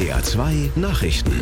SWR 2 Nachrichten.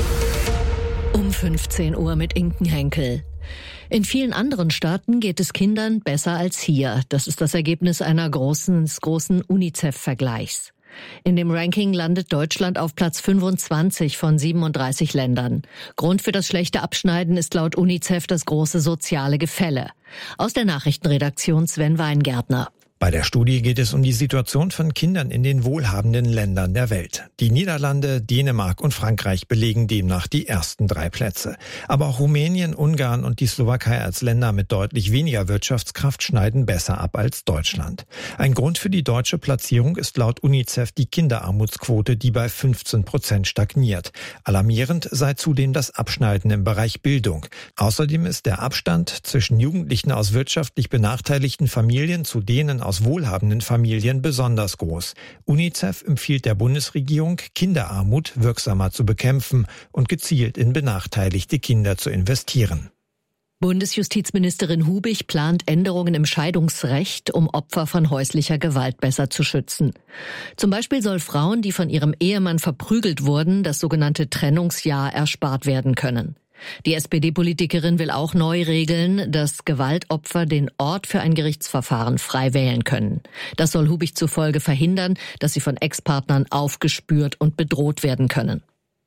Um 15 Uhr mit Inken Henkel. In vielen anderen Staaten geht es Kindern besser als hier. Das ist das Ergebnis eines großen UNICEF-Vergleichs. In dem Ranking landet Deutschland auf Platz 25 von 37 Ländern. Grund für das schlechte Abschneiden ist laut UNICEF das große soziale Gefälle. Aus der Nachrichtenredaktion Sven Weingärtner. Bei der Studie geht es um die Situation von Kindern in den wohlhabenden Ländern der Welt. Die Niederlande, Dänemark und Frankreich belegen demnach die ersten 3 Plätze. Aber auch Rumänien, Ungarn und die Slowakei als Länder mit deutlich weniger Wirtschaftskraft schneiden besser ab als Deutschland. Ein Grund für die deutsche Platzierung ist laut UNICEF die Kinderarmutsquote, die bei 15% stagniert. Alarmierend sei zudem das Abschneiden im Bereich Bildung. Außerdem ist der Abstand zwischen Jugendlichen aus wirtschaftlich benachteiligten Familien zu denen aus wohlhabenden Familien besonders groß. UNICEF empfiehlt der Bundesregierung, Kinderarmut wirksamer zu bekämpfen und gezielt in benachteiligte Kinder zu investieren. Bundesjustizministerin Hubich plant Änderungen im Scheidungsrecht, um Opfer von häuslicher Gewalt besser zu schützen. Zum Beispiel soll Frauen, die von ihrem Ehemann verprügelt wurden, das sogenannte Trennungsjahr erspart werden können. Die SPD-Politikerin will auch neu regeln, dass Gewaltopfer den Ort für ein Gerichtsverfahren frei wählen können. Das soll Hubich zufolge verhindern, dass sie von Ex-Partnern aufgespürt und bedroht werden können.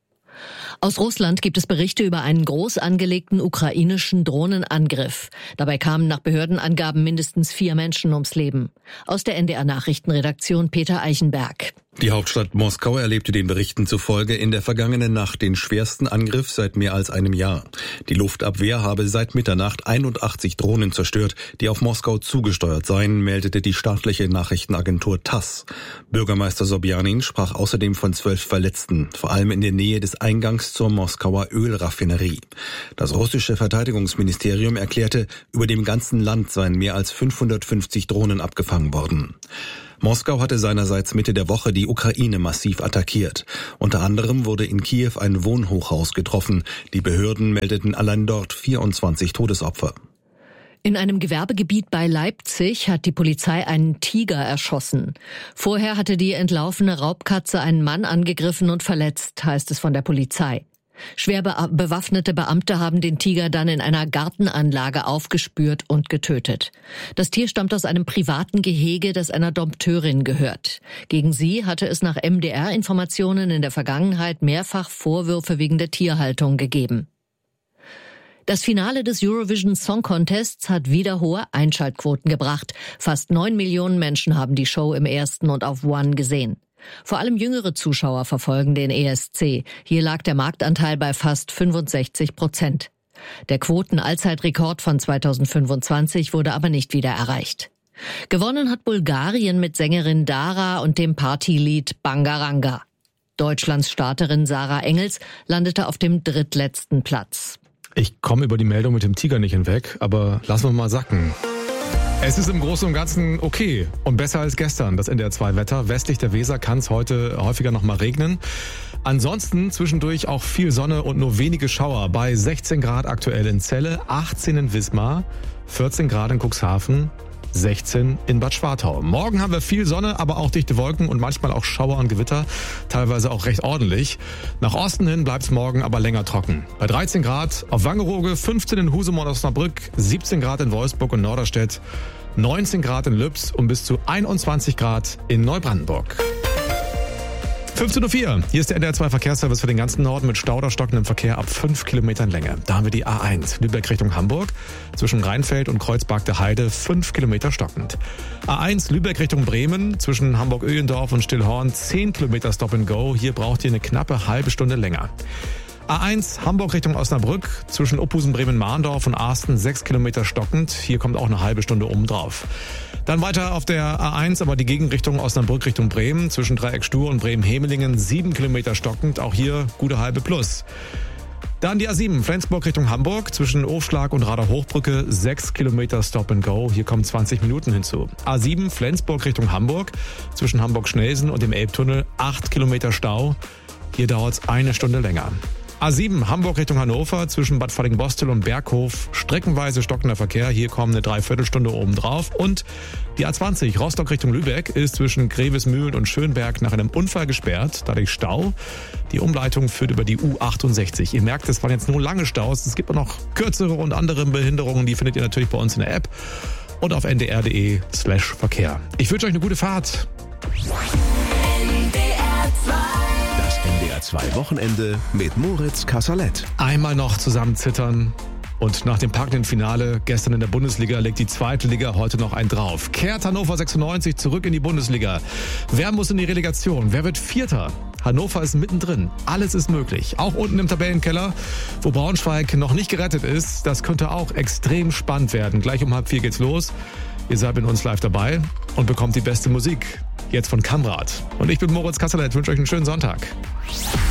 Aus Russland gibt es Berichte über einen groß angelegten ukrainischen Drohnenangriff. Dabei kamen nach Behördenangaben mindestens 4 Menschen ums Leben. Aus der NDR-Nachrichtenredaktion Peter Eichenberg. Die Hauptstadt Moskau erlebte den Berichten zufolge in der vergangenen Nacht den schwersten Angriff seit mehr als einem Jahr. Die Luftabwehr habe seit Mitternacht 81 Drohnen zerstört, die auf Moskau zugesteuert seien, meldete die staatliche Nachrichtenagentur TASS. Bürgermeister Sobjanin sprach außerdem von 12 Verletzten, vor allem in der Nähe des Eingangs zur Moskauer Ölraffinerie. Das russische Verteidigungsministerium erklärte, über dem ganzen Land seien mehr als 550 Drohnen abgefangen worden. Moskau hatte seinerseits Mitte der Woche die Ukraine massiv attackiert. Unter anderem wurde in Kiew ein Wohnhochhaus getroffen. Die Behörden meldeten allein dort 24 Todesopfer. In einem Gewerbegebiet bei Leipzig hat die Polizei einen Tiger erschossen. Vorher hatte die entlaufene Raubkatze einen Mann angegriffen und verletzt, heißt es von der Polizei. Schwer bewaffnete Beamte haben den Tiger dann in einer Gartenanlage aufgespürt und getötet. Das Tier stammt aus einem privaten Gehege, das einer Dompteurin gehört. Gegen sie hatte es nach MDR-Informationen in der Vergangenheit mehrfach Vorwürfe wegen der Tierhaltung gegeben. Das Finale des Eurovision Song Contests hat wieder hohe Einschaltquoten gebracht. Fast 9 Millionen Menschen haben die Show im ersten und auf One gesehen. Vor allem jüngere Zuschauer verfolgen den ESC. Hier lag der Marktanteil bei fast 65%. Der Quoten-Allzeitrekord von 2025 wurde aber nicht wieder erreicht. Gewonnen hat Bulgarien mit Sängerin Dara und dem Partylied Bangaranga. Deutschlands Starterin Sarah Engels landete auf dem drittletzten Platz. Ich komme über die Meldung mit dem Tiger nicht hinweg, aber lassen wir mal sacken. Es ist im Großen und Ganzen okay und besser als gestern. Das NDR2-Wetter. Westlich der Weser kann es heute häufiger noch mal regnen. Ansonsten zwischendurch auch viel Sonne und nur wenige Schauer. Bei 16 Grad aktuell in Celle, 18 in Wismar, 14 Grad in Cuxhaven, 16 in Bad Schwartau. Morgen haben wir viel Sonne, aber auch dichte Wolken und manchmal auch Schauer und Gewitter, teilweise auch recht ordentlich. Nach Osten hin bleibt es morgen aber länger trocken. Bei 13 Grad auf Wangerooge, 15 in Husum und Osnabrück, 17 Grad in Wolfsburg und Norderstedt, 19 Grad in Lübs und bis zu 21 Grad in Neubrandenburg. 15.04 Uhr. Hier ist der NDR2 Verkehrsservice für den ganzen Norden mit Stau oder stockendem Verkehr ab 5 Kilometern Länge. Da haben wir die A1 Lübeck Richtung Hamburg. Zwischen Rheinfeld und Kreuzberg der Heide 5 Kilometer stockend. A1 Lübeck Richtung Bremen. Zwischen Hamburg-Öhlendorf und Stillhorn 10 Kilometer Stop and Go. Hier braucht ihr eine knappe halbe Stunde länger. A1 Hamburg Richtung Osnabrück. Zwischen Ophusen, Bremen-Mahndorf und Arsten 6 Kilometer stockend. Hier kommt auch eine halbe Stunde oben drauf. Dann weiter auf der A1, aber die Gegenrichtung Osnabrück Richtung Bremen. Zwischen Dreieck Stur und Bremen-Hemelingen 7 Kilometer stockend. Auch hier gute halbe plus. Dann die A7 Flensburg Richtung Hamburg. Zwischen Ofschlag und Rader Hochbrücke 6 Kilometer Stop and Go. Hier kommen 20 Minuten hinzu. A7 Flensburg Richtung Hamburg. Zwischen Hamburg-Schnelsen und dem Elbtunnel 8 Kilometer Stau. Hier dauert es eine Stunde länger. A7 Hamburg Richtung Hannover zwischen Bad Falling-Bostel und Berghof. Streckenweise stockender Verkehr. Hier kommen eine Dreiviertelstunde obendrauf. Und die A20 Rostock Richtung Lübeck ist zwischen Grevesmühlen und Schönberg nach einem Unfall gesperrt. Dadurch Stau. Die Umleitung führt über die U68. Ihr merkt, es waren jetzt nur lange Staus. Es gibt auch noch kürzere und andere Behinderungen. Die findet ihr natürlich bei uns in der App und auf ndr.de/Verkehr. Ich wünsche euch eine gute Fahrt. Das NDR 2 Wochenende mit Moritz Kasserlet. Einmal noch zusammen zittern. Und nach dem packenden Finale gestern in der Bundesliga legt die zweite Liga heute noch einen drauf. Kehrt Hannover 96 zurück in die Bundesliga. Wer muss in die Relegation? Wer wird Vierter? Hannover ist mittendrin. Alles ist möglich. Auch unten im Tabellenkeller, wo Braunschweig noch nicht gerettet ist. Das könnte auch extrem spannend werden. Gleich um 3:30 geht's los. Ihr seid mit uns live dabei und bekommt die beste Musik. Jetzt von Kamrat. Und ich bin Moritz Kasserlet. Ich wünsche euch einen schönen Sonntag.